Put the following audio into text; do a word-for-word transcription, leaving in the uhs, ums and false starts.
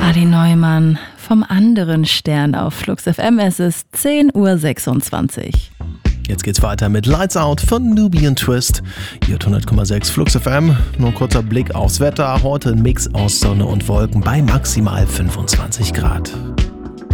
Adi Neumann vom anderen Stern auf Flux F M. Es ist zehn Uhr sechsundzwanzig. Jetzt geht's weiter mit Lights Out von Nubian Twist. Hier hundert Komma sechs Flux F M. Nur ein kurzer Blick aufs Wetter. Heute ein Mix aus Sonne und Wolken bei maximal fünfundzwanzig Grad.